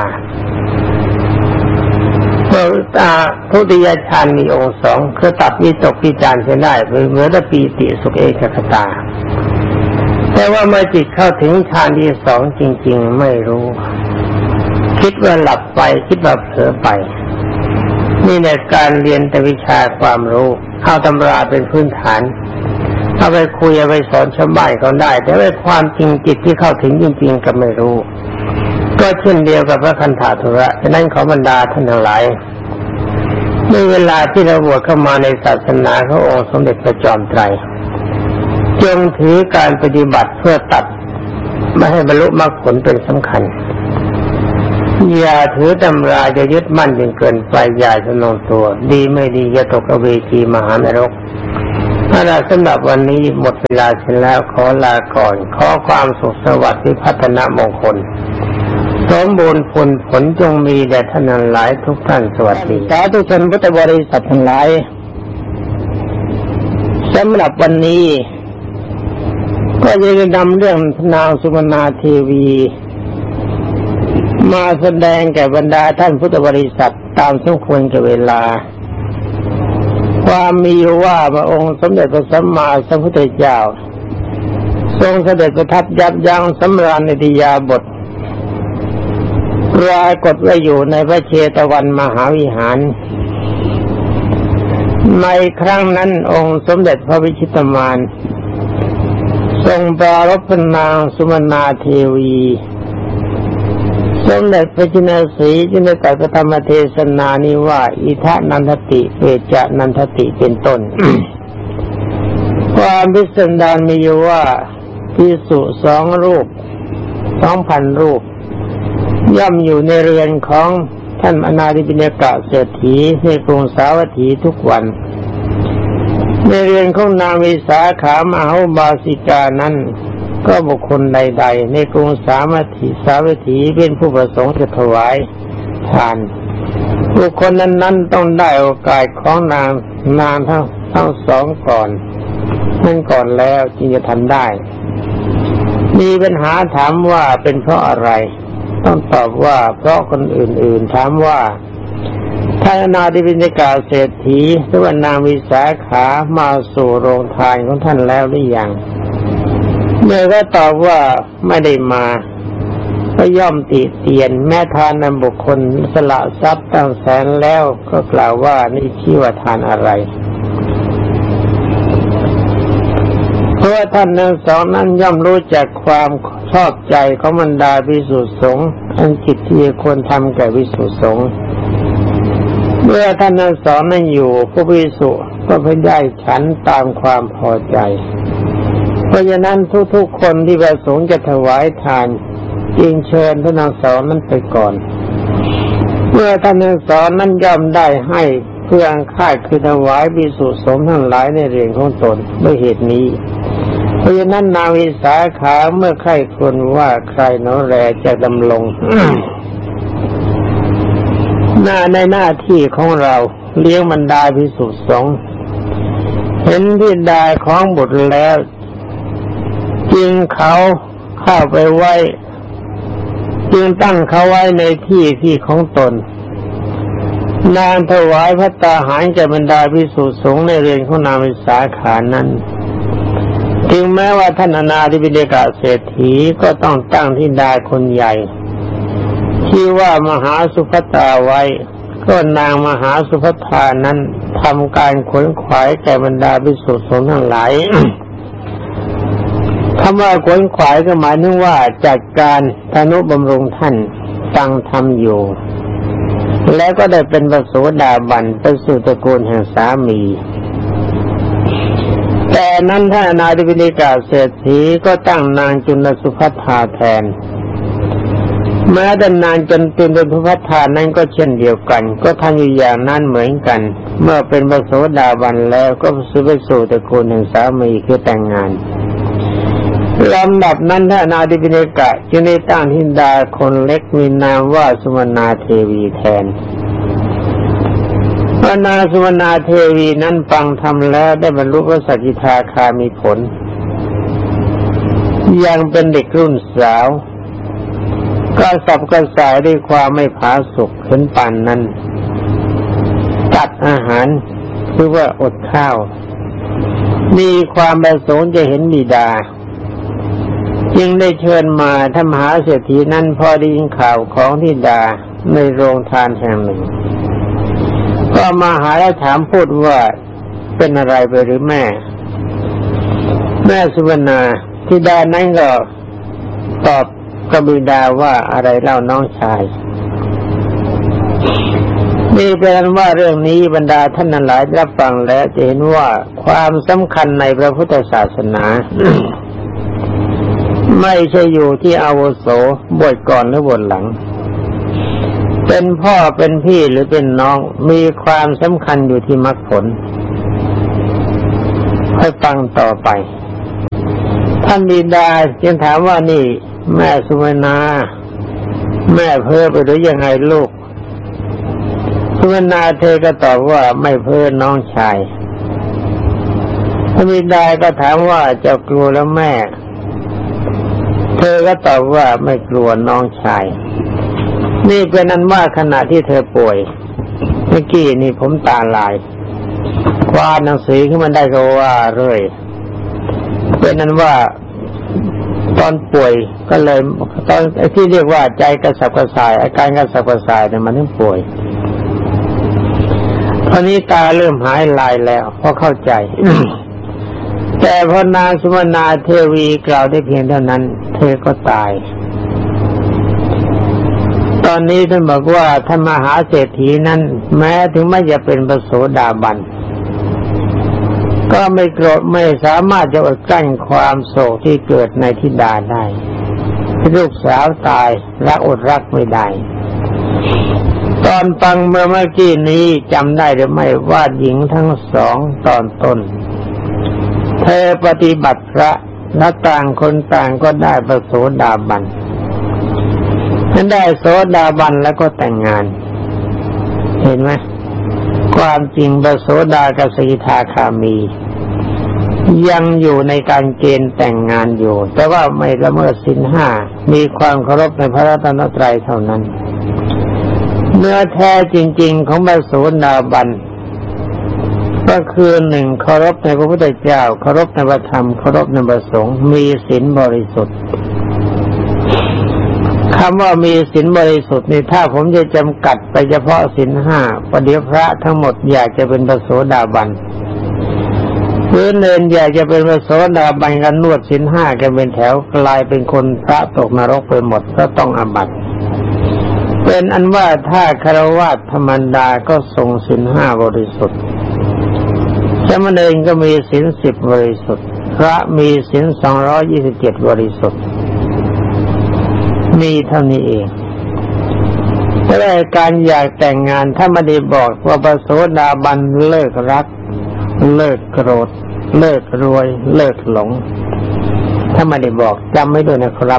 เมื่อตาทุติยฌานมีองค์สองคือตัดวิตกวิจารเสียได้เหมือนปีติสุขเอกคตาแต่ว่าเมื่อจิตเข้าถึงฌานที่สองจริงๆไม่รู้คิดว่าหลับไปคิดว่าเผลอไปนี่ในการเรียนแต่วิชาความรู้เอาตำราเป็นพื้นฐานเอาไปคุยเอาไปสอนชาวบ้านก็ได้แต่ว่าความจริงจิตที่เข้าถึงจริงๆก็ไม่รู้ก็เช่นเดียวกับพระคันธาธุระฉะนั้นขอบรรดาท่านทั้งหลายในเวลาที่เราบวชเข้ามาในศาสนาขององค์สมเด็จพระจอมไตรจงถือการปฏิบัติเพื่อตัดไม่ให้บรรลุมรรคผลเป็นสำคัญอย่าถือตำราจะยึดมั่นจนเกินไปอย่าสนองตัวดีไม่ดีจะตกอเวจีมหานรกถ้าเราสำหรับวันนี้หมดเวลาเสร็จแล้วขอลาก่อนขอความสุขสวัสดิ์พิพัฒนมงคลสมบูรณ์ผลผลจงมีแด่ท่านทั้งหลายทุกท่านสวัสดีสาธุชนพุทธบริษัททั้งหลายสำหรับวันนี้ก็จะนำเรื่องนางสุวรรณเทวีมาแสดงแก่บรรดาท่านพุทธบริษัทตามสมควรแก่เวลาความมีว่าพระองค์สมเด็จพระสัมมาสัมพุทธเจ้าทรงเสด็จประทับยับยั้งสำราญอิริยาบถปรากฏว่าอยู่ในพระเชตวันมหาวิหารในครั้งนั้นองค์สมเด็จพระวิชิตมารทรงปรารภนางสุวรรณเทวีสมเด็จพระจินสีจึงได้ตรัสธรรมเทศนานี้ว่าอิทะนันทติเวจะนันทติเป็นต้น ความพิสดารมีอยู่ว่าภิกษุสองรูปสองพันรูปย่อมอยู่ในเรือนของท่านอนาถบิณฑกะเศรษฐีในกรุงสาวัตถีทุกวันในเรือนของนางวิสาขามหาบาสิกานั้นก็บุคคลใดๆในกรุงสาวัตถีสาวัตถีเป็นผู้ประสงค์จะถวายทานบุคคลนั้นๆต้องได้โอกาสของนางนางทั้งทั้งสองก่อนนั่นก่อนแล้วจึงจะทำได้มีปัญหาถามว่าเป็นเพราะอะไรต้องตอบว่าเพราะคนอื่นๆถามว่าท่านอนาถบิณฑกะเศรษฐีหรือว่านางวิสาขามาสู่โรงทานของท่านแล้วหรือยังเมื่อก็ตอบว่าไม่ได้มาก็ย่อมติเตียนแม้ทานนั้นบุคคลสละทรัพย์ตั้งแสนแล้วก็กล่าวว่านี่ชื่อว่าทานอะไรเพราะว่าท่านทั้งสองนั้นย่อมรู้จักความชอบใจของบรรดาภิกษุสงฆ์อันจิตที่ควรทำแก่ภิกษุสงฆ์เมื่อท่านทั้งสองนั้นอยู่ผู้ภิกษุก็เพิ่งได้ฉันตามความพอใจเพราะฉะนั้นทุกๆคนที่ประสงค์จะถวายทานจึงเชิญท่านทั้งสองนั้นไปก่อนเมื่อท่านทั้งสองนั้นย่อมได้ให้เพื่อค่าคือถวายภิกษุสงฆ์ทั้งหลายในเรือนของตนด้วยเหตุนี้เพราะฉะนั้นนางวิสาขาเมื่อใครควรว่าใครโนแลจะดำรงหน้าในหน้าที่ของเราเลี้ยงบรรดาภิกษุสงฆ์เห็นทิดาของบุตรแล้วจึงเขาเข้าไปไว้จึงตั้งเขาไว้ในที่ที่ของตนนางถวายภัตตาหารแก่บรรดาภิกษุสงฆ์ในเรือนของนางวิสาขานั้นถึงแม้ว่าท่านอนาถบิณฑิกเศรษฐีก็ต้องตั้งธิดาคนใหญ่ที่ว่ามหาสุภัตตาไว้ก็นางมหาสุภัตตานั้นทำการขวนขวายแก่บรรดาภิกษุสงฆ์ทั้งหลาย คำว่าขวนขวายก็หมายถึงว่าจัดการทนุบำรุงท่านฟังธรรมอยู่แล้วก็ได้เป็นพระโสดาบันเป็นสู่ตระกูลแห่งสามีแต่นั้นท่านอนาถบิณฑิกเศรษฐีก็ตั้งนางจุลสุภัทธาแทนแม้แต่นางจนจุลสุภัทธานั้นก็เช่นเดียวกันก็ทำอยู่อย่างนั้นเหมือนกันเมื่อเป็นพระโสดาบันแล้วก็สู่ไปสู่ตระกูลแห่งสามีคือแต่งงานลำดับนั้นท่านอนาถบิณฑิกะจึงได้ตั้งธิดาคนเล็กมีนามว่าสุวรรณาเทวีแทนพระนางสุวรรณาเทวีนั้นฟังธรรมแล้วได้บรรลุพระสกิทาคามีผลยังเป็นเด็กรุ่นสาวก็สับกระสายด้วยความไม่ผาสุกเห็นปานนั้นตัดอาหารคือว่าอดข้าวมีความประสงค์จะเห็นบิดาจึงได้เชิญมาท่านมหาเศรษฐีนั้นพอได้ยินข่าวของธิดาในโรงทานแห่งหนึ่งก็มาหาและถามพูดว่าเป็นอะไรไปหรือแม่แม่สุวรรณาธิดานั้นก็ตอบกับบิดาว่าอะไรเล่าน้องชายนี่เป็นว่าเรื่องนี้บรรดาท่านทั้งหลายรับฟังแล้วจะเห็นว่าความสำคัญในพระพุทธศาสนา ไม่ใช่อยู่ที่อาวุโสบวชก่อนหรือบวชหลังเป็นพ่อเป็นพี่หรือเป็นน้องมีความสำคัญอยู่ที่มรรคผลให้ฟังต่อไปท่านบิดาจึงถามว่านี่แม่สุวรรณาแม่เพ้อไปหรือยังไงลูกสุวรรณาเธอก็ตอบว่าไม่เพ้อน้องชายท่านบิดาก็ถามว่าเจ้ากลัวแล้วแม่เธอก็ตอบว่าไม่กลัวน้องชายนี่เป็นนั้นว่าขณะที่เธอป่วยเมื่อกี้นี่ผมตาลายคว้าหนังสือขึ้นมาได้ก็ว่าเลยเป็นนั้นว่าตอนป่วยก็เลยตอนที่เรียกว่าใจกระสับกระส่ายอาการกระสับกระส่ายเนี่ยมันถึงป่วยตอนนี้ตาเริ่มหายลายแล้วเพราะเข้าใจ แต่พอนางสุวรรณาเทวีกล่าวได้เพียงเท่านั้นเธอก็ตายตอนนี้ท่านบอกว่าท่านมหาเศรษฐีนั้นแม้ถึงไม่จะเป็นพระโสดาบันก็ไม่โกรธไม่สามารถจะอดกลั้นความโศกที่เกิดในธิดาได้ลูกสาวตายรักอดรักไม่ได้ตอนฟังเมื่อเมื่อกี้นี้จำได้หรือไม่ว่าหญิงทั้งสองตอนต้นเธอปฏิบัติพระและต่างคนต่างก็ได้พระโสดาบันนั้นได้โสดาบันแล้วก็แต่งงานเห็นไหมความจริงพระโสดากับสกิทาคามียังอยู่ในการเกณฑ์แต่งงานอยู่แต่ว่าไม่ละเมิดศีลห้ามีความเคารพในพระรัตนตรัยเท่านั้นเนื้อแท้จริงๆของพระโสดาบันก็คือหนึ่งเคารพในพระพุทธเจ้าเคารพในพระธรรมเคารพในพระสงฆ์มีศีลบริสุทธิ์คำว่ามีศีลบริสุทธิ์นี่ถ้าผมจะจำกัดไปเฉพาะศีลห้าประเดี๋ยวพระทั้งหมดอยากจะเป็นพระโสดาบันหรือเนรอยากจะเป็นพระโสดาบันกันนวดศีลห้ากันเป็นแถวกลายเป็นคนพระตกนรกไปหมดก็ต้องอาบัติเป็นอันว่าถ้าฆราวาสธรรมดาก็ทรงศีลห้าบริสุทธิ์สามเณรก็มีศีลสิบบริสุทธิ์พระมีศีลสองร้อยยี่สิบเจ็ดบริสุทธิ์มีเท่านี้เองแต่การอยากแต่งงานถ้าไม่ได้บอกว่าพระโสดาบันเลิกรักเลิกโกรธเลิกรวยเลิกหลงถ้าไม่ได้บอกจำไม่ด้วยนะครับ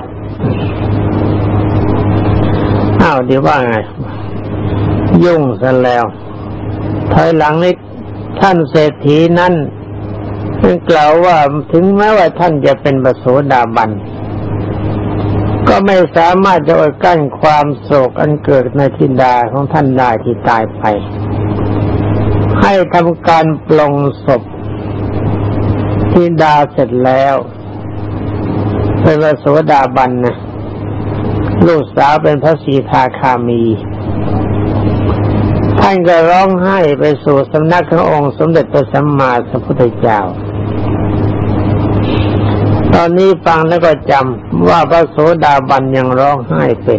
อ้าวเดี๋ยวว่าไงยุ่งซะแล้วถอยหลังนี้ท่านเศรษฐีนั้นกล่าวว่าถึงแม้ว่าท่านจะเป็นพระโสดาบันก็ไม่สามารถจะอดกั้นความโศกอันเกิดในธิดาของท่านได้ที่ตายไปให้ทำการปลงศพธิดาเสร็จแล้วเป็นพระโสดาบันนะลูกสาวเป็นพระสีทาคามีท่านก็ร้องไห้ไปสู่สำนักขององค์สมเด็จพระสัมมาสัมพุทธเจ้าตอนนี้ฟังแล้วก็จำว่าพระโสดาบันยังร้องไห้เป็น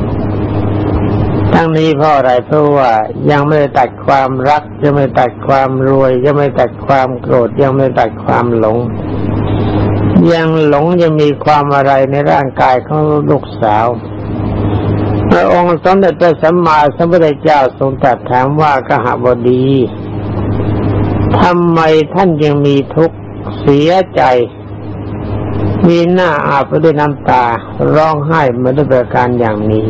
ทั้งนี้เพราะอะไรเพราะว่ายังไม่ได้ตัดความรักยังไม่ตัดความรวยยังไม่ตัดความโกรธยังไม่ตัดความหลงยังหลงยังมีความอะไรในร่างกายของลูกสาวพระองค์สมเด็จพระสัมมาสัมพุทธเจ้าทรงตรัสถามว่ากหบดีทำไมท่านยังมีทุกข์เสียใจมีหน้าอาบไปด้วยน้ำตาร้องไห้มาด้วยประการอย่างนี้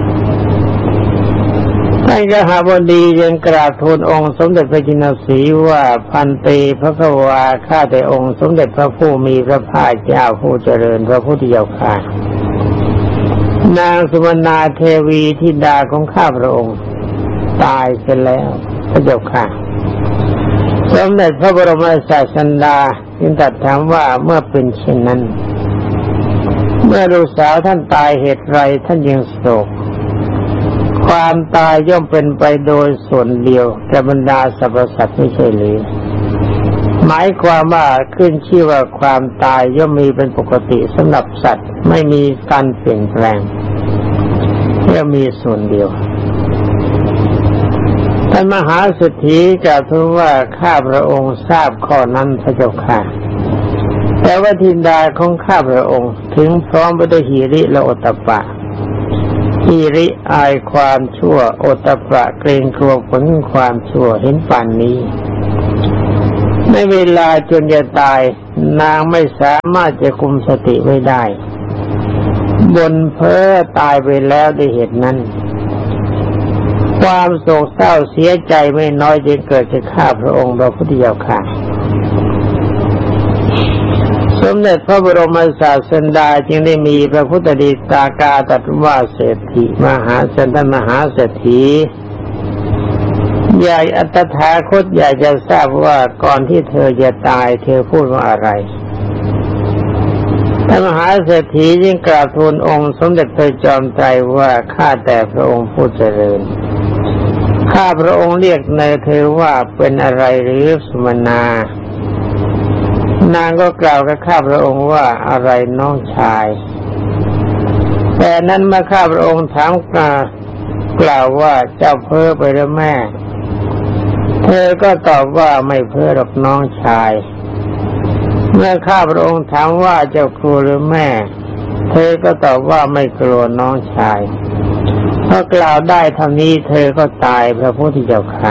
ท่านกหบดียังกราบทูลองค์สมเด็จพระจินสีว่าพันเตพระกวาข้าแต่องค์สมเด็จพระผู้มีพระภาคเจ้าผู้เจริญพระพุทธเจ้าข้านางสุวรรณาเทวีธิดาของข้าพระองค์ตายเสียแล้วพระเจ้าค่ะสมเด็จพระบรมศาสดาจึงตรัสถามว่าเมื่อเป็นเช่นนั้นเมื่อลูกสาวท่านตายเหตุไรท่านยังโศกความตายย่อมเป็นไปโดยส่วนเดียวแก่บรรดาสรรพสัตว์ไม่ใช่หรือหมายความว่าขึ้นชื่อว่าความตายย่อมมีเป็นปกติสำหรับสัตว์ไม่มีการเปลี่ยนแปลงย่อมมีส่วนเดียวท่านมหาเศรษฐีกล่าวทูลว่าข้าพระองค์ทราบข้อนั้นพระเจ้าค่ะแต่ว่าธิดาของข้าพระองค์ถึงพร้อมไปด้วยหิริและโอตตัปปะหิริอายความชั่วโอตตัปปะเกรงกลัวผลความชั่วเห็นป่านนี้ในเวลาจนจะตายนางไม่สามารถจะคุมสติไว้ได้บนเพ้อตายไปแล้วด้วยเหตุนั้นความโศกเศร้าเสียใจไม่น้อยจะเกิดจากข้าพระองค์พระพุทธเจ้าค่ะสมเด็จพระบรมศาสดาจึงได้มีพระพุทธดีตากาตรัสว่าเศรษฐีมหาสันตมหาเศรษฐีใหญ่อัตถาคตอยากจะทราบว่าก่อนที่เธอจะตายเธอพูดว่าอะไรท่านมหาเศรษฐีจึงกราบทูลองค์สมเด็จพระจอมไตรว่าข้าแต่พระองค์ผู้เจริญข้าพระองค์เรียกในเธอว่าเป็นอะไรหรือสุมนานางก็กล่าวกับข้าพระองค์ว่าอะไรน้องชายแต่นั้นเมื่อข้าพระองค์ถามกล่าวว่าเจ้าเพ้อไปหรือแม่เธอก็ตอบว่าไม่เพ้อหรอกน้องชายเมื่อข้าพระองค์ถามว่าเจ้ากลัวหรือแม่เธอก็ตอบว่าไม่กลัวน้องชายพอกล่าวได้เท่านี้เธอก็ตายพระพุทธเจ้าค่ะ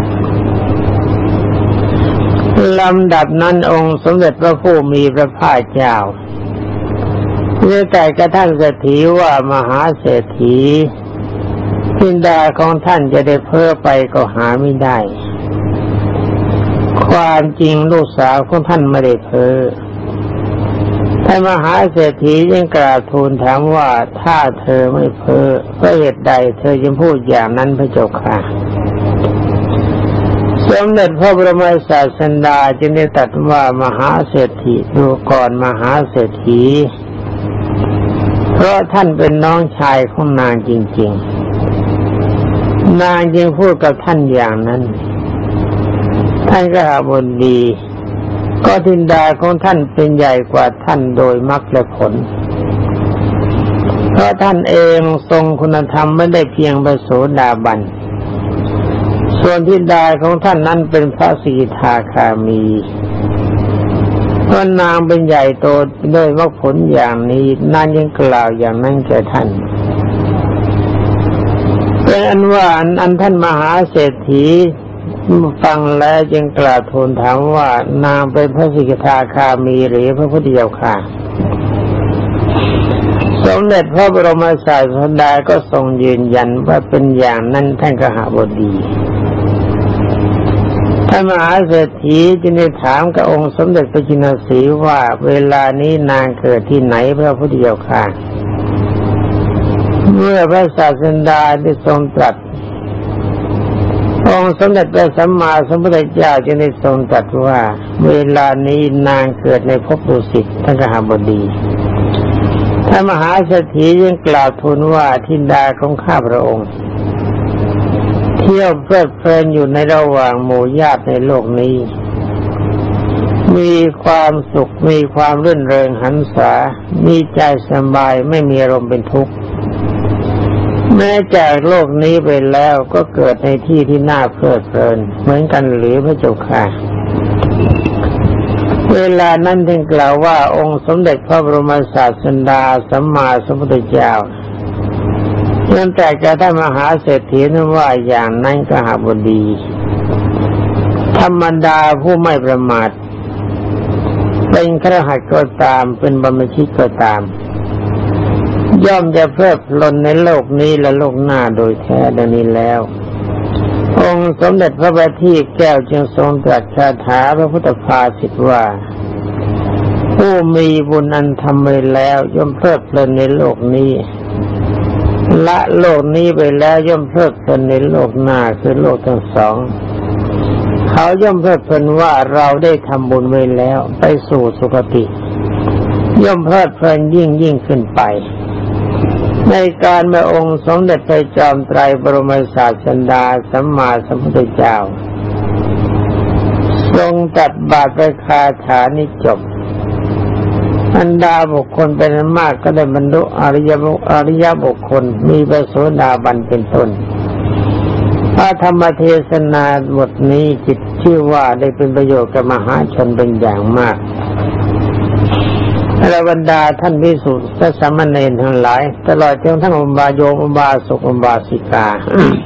ลำดับนั้นองค์สมเด็จพระผู้มีพระภาคเจ้าเรียกแต่กระทั่งเศรษฐีว่ามหาเศรษฐีธิดาของท่านจะได้เพ้อไปก็หาไม่ได้ความจริงลูกสาวของท่านไม่ได้เพ้อท่านมหาเศรษฐียังกราบทูลถามว่าถ้าเธอไม่เพ้อเพราะเหตุใดเธอจึงพูดอย่างนั้นพระเจ้าค่ะสมเด็จพระบรมศาสดาจึงได้ตรัสว่ามหาเศรษฐีดูก่อนมหาเศรษฐีเพราะท่านเป็นน้องชายของนางจริงๆนางจึงพูดกับท่านอย่างนั้นท่านก็หาบนดีก็ธิดาของท่านเป็นใหญ่กว่าท่านโดยมรรคและผลเพราะท่านเองทรงคุณธรรมไม่ได้เพียงพระโสดาบันส่วนธิดาของท่านนั้นเป็นพระสีทาคามีเพราะนางเป็นใหญ่โตด้วยมรรคผลอย่างนี้นางยังกล่าวอย่างนั้นแก่ท่านเป็นอันว่าอันท่านมหาเศรษฐีฟังแล้วจึงกราบทูลถามว่านางเป็นพระสิกขาคามีหรือพระพุทธเจ้าค่ะสมเด็จพระบรมศาสดาก็ทรงยืนยันว่าเป็นอย่างนั้นท่านกหบดีท่านมหาเศรษฐีจึงได้ถามกับองค์สมเด็จพระจินสีว่าเวลานี้นางเกิดที่ไหนพระพุทธเจ้าค่ะเมื่อพระศาสดาได้ทรงตรัสองค์สมเด็จพระสัมมาสัมพุทธเจ้าจึงได้ทรงตรัสว่าเวลานี้นางเกิดในภพดุสิตท่านกหบดีท่านมหาเศรษฐียังกล่าวทูลว่าธิดาของข้าพระองค์เที่ยวเพลิดเพลินอยู่ในระหว่างหมู่ญาติในโลกนี้มีความสุขมีความรื่นเริงหันษามีใจสบายไม่มีอารมณ์เป็นทุกข์แม้จากโลกนี้ไปแล้วก็เกิดในที่ที่น่าเพลิดเพลินเหมือนกันหรือพระเจ้าค่ะเวลานั้นท่านกล่าวว่าองค์สมเด็จพระบรมศาสดาสัมมาสัมพุทธเจ้าเนื่องจากจะได้มหาเศรษฐีนั้นว่าอย่างนั้นกหบดีธรรมดาผู้ไม่ประมาทเป็นคฤหัสถ์ก็ตามเป็นบรรพชิตก็ตามย่อมจะเพลิดเพลินในโลกนี้และโลกหน้าโดยแท้ดังนี้แล้วองค์สมเด็จพระบัณฑิตแก้วจึงทรงตรัสคาถาพระพุทธภาษิตว่าผู้มีบุญอันทำไว้แล้วย่อมเพลิดเพลินในโลกนี้ละโลกนี้ไปแล้วย่อมเพลิดเพลินในโลกหน้าคือโลกทั้งสองเขาย่อมเพลิดเพลินว่าเราได้ทำบุญไว้แล้วไปสู่สุคติย่อมเพลิดเพลินยิ่งยิ่งขึ้นไปในการเมื่อองค์สมเด็จพระจอมไตรบรมศาสดาสัมมาสัมพุทธเจ้าทรงตัดบาตรประคาถานี้จบบรรดาบุคคลเป็นมากก็ได้บรรลุอริยบุคอริยบุคคลมีพระโสดาบันเป็นต้นพระธรรมเทศนาบทนี้จิตชื่อว่าได้เป็นประโยชน์กับมหาชนเป็นอย่างมากและบรรดาท่านภิกษุและสามเณรทั้งหลายตลอดจนท่านอุบาโยมอุบาสกอุบาสิกา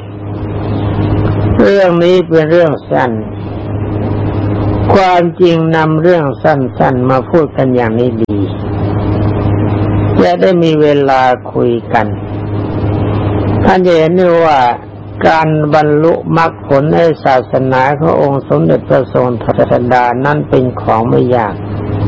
เรื่องนี้เป็นเรื่องสั้นความจริงนำเรื่องสั้นๆมาพูดกันอย่างนี้ดีจะได้มีเวลาคุยกันท่านจะเห็นว่าการบรรลุมรรคผลในศาสนาขององค์สมเด็จพระสัมมาสัมพุทธเจ้านั้นเป็นของไม่ยาก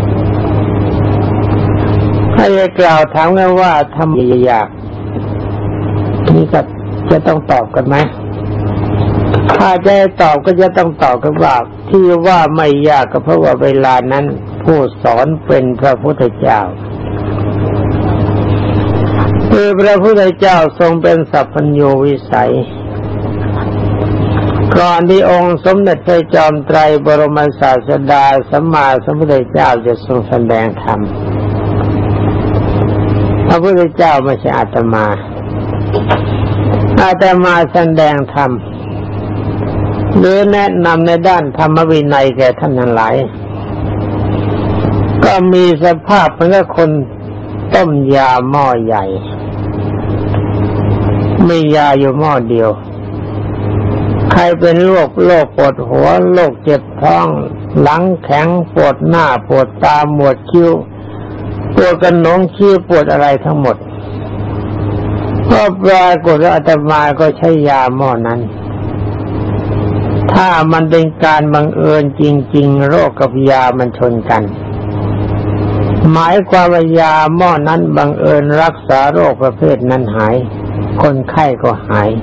ถ้าจะกล่าวถามกันว่าทำไม่ยากนี่ก็จะต้องตอบกันไหมถ้าจะตอบก็จะต้องตอบกันว่าที่ว่าไม่ยากก็เพราะว่าเวลานั้นผู้สอนเป็นพระพุทธเจ้าคือพระพุทธเจ้าทรงเป็นสัพพัญญูวิสัยก่อนที่องค์สมเด็จพระจอมไตรบรมศาสดาสัมมาสัมพุทธเจ้าจะทรงแสดงธรรมพระพุทธเจ้าไม่ใช่อาตมาอาตมาแสดงธรรมหรือแนะนำในด้านธรรมวินัยแก่ท่านทั้งหลายก็มีสภาพเหมือนกับคนต้มยาหม้อใหญ่มียาอยู่หม้อเดียวใครเป็นโรคโรคปวดหัวโรคเจ็บท้องหลังแข็งปวดหน้าปวดตาหมวดคิ้วปวดกระหนงคิ้วปวดอะไรทั้งหมดก็ปรากฏว่าอาตมาก็ใช้ยาหม้อนั้นถ้ามันเป็นการบังเอิญจริงๆโรคกับยามันชนกันหมายความว่ายาหม้อนั้นบังเอิญรักษาโรคประเภทนั้นหายคนไข้ก็หาย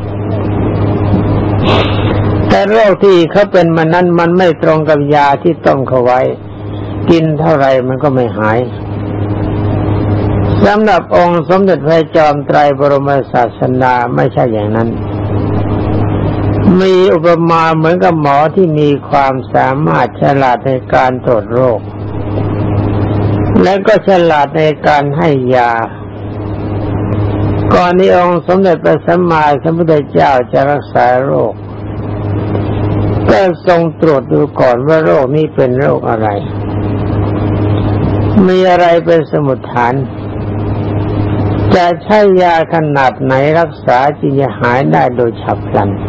แต่โรคที่เขาเป็นมันนั้นมันไม่ตรงกับยาที่ต้มเขาไว้กินเท่าไรมันก็ไม่หายสำหรับองค์สมเด็จพระจอมไตรบรมศาสดาไม่ใช่อย่างนั้นมีอุปมาเหมือนกับหมอที่มีความสามารถฉลาดในการตรวจโรคและก็ฉลาดในการให้ยาก่อนที่องค์สมเด็จพระสัมมาสัมพุทธเจ้าจะรักษาโรคก็ทรงตรวจดูก่อนว่าโรคนี้เป็นโรคอะไรมีอะไรเป็นสมุฏฐานจะใช้ยาขนาดไหนรักษาจึงจะหายได้โดยฉับพลัน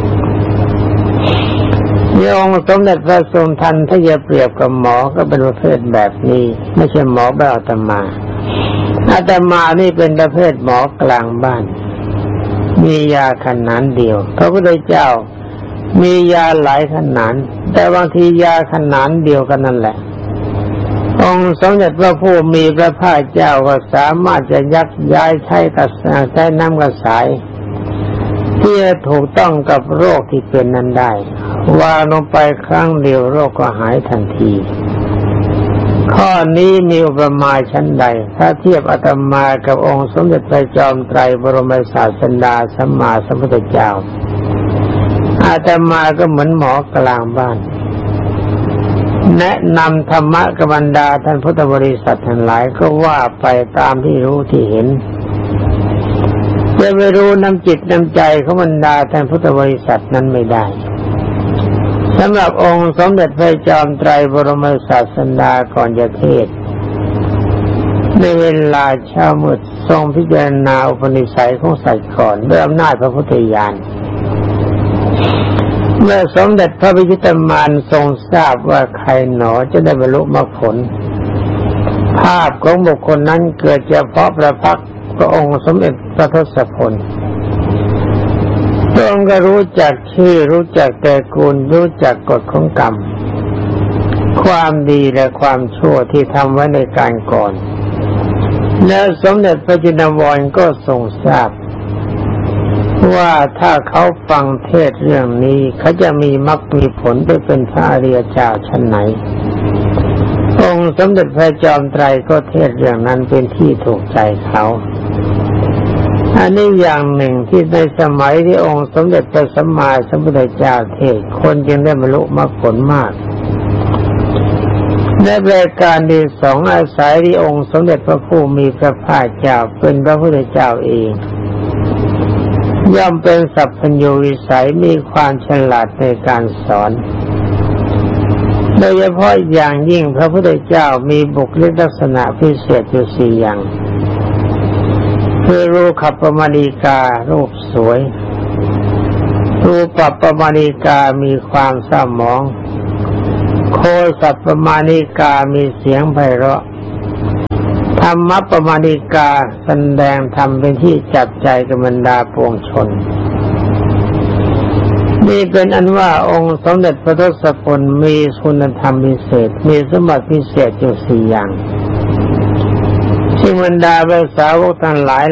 มีองค์สมเด็จพระทรงทันถ้าจะเปรียบกับหมอก็เป็นประเภทแบบนี้ไม่ใช่หมอแบบอาตมาอาตมานี่เป็นประเภทหมอกลางบ้านมียาขนาดเดียวพระพุทธเจ้ามียาหลายขนาดแต่บางทียาขนาดเดียวกันนั่นแหละองค์สมเด็จพระผู้มีพระภาคเจ้าก็สามารถจะยักย้ายใช้กระสายใช้น้ำกระสายที่จะถูกต้องกับโรคที่เป็นนั้นได้วางลงไปครั้งเดียวโรคก็หายทันทีข้อนี้มีอุปมาชั้นใดถ้าเทียบอาตมากับองค์สมเด็จพระจอมไตรบรมศาสดาสัมมาสัมพุทธเจ้าอาตมาก็เหมือนหมอกลางบ้านแนะนำธรรมะกับบรรดาท่านพุทธบริษัททั้งหลายก็ว่าไปตามที่รู้ที่เห็นจะไม่รู้น้ำจิตน้ำใจของบรรดาท่านพุทธบริษัทนั้นไม่ได้สำหรับองค์สมเด็จพระจอมไตรบรมศาสดาก่อนจะเทศน์ในเวลาเช้ามืดทรงพิจารณาอุปนิสัยของสัตว์ก่อนด้วยอำนาจพระพุทธญาณเมื่อสมเด็จพระพิชิตมารทรงทราบว่าใครหนอจะได้บรรลุมรรคผลภาพของบุคคลนั้นเกิดเฉพาะประพักษ์พระองค์สมเด็จพระทศพลพระองค์ก็รู้จักชื่อรู้จักตระกูลรู้จักกฎของกรรมความดีและความชั่วที่ทำไว้ในการก่อนแล้วสมเด็จพระจินวรก็ทรงทราบว่าถ้าเขาฟังเทศเรื่องนี้เขาจะมีมรรคมีผลได้เป็นพระอริยเจ้าชั้นไหนองค์สมเด็จพระจอมไตรก็เทศเรื่องนั้นเป็นที่ถูกใจเขาอันนี้อย่างหนึ่งที่ในสมัยที่องค์สมเด็จพระสัมมาสัมพุทธเจ้าเทศคนจึงได้บรรลุมรรคผลมากในรายการที่สองอาศัยที่องค์สมเด็จพระผู้มีพระภาคเจ้าเป็นพระพุทธเจ้าเองย่อมเป็นสัพพัญญูวิสัยมีความฉลาดในการสอนโดยเฉพาะอย่างยิ่งพระพุทธเจ้ามีบุคลิกลักษณะพิเศษอยู่สี่อย่างคือรูปขับประมาณิการูปสวยรูปปัปประมาณิกามีความเศร้าหมองโคสัพประมาณิกามีเสียงไพเราะธรรมะประมาณิกาแสดงธรรมเป็นที่จับใจกับบรรดาปวงชนนี่เป็นอันว่าองค์สมเด็จพระทศพลมีคุณธรรมพิเศษมีสมบัติพิเศษอยู่สี่อย่างที่บรรดาพระสาวกทั้งหลาย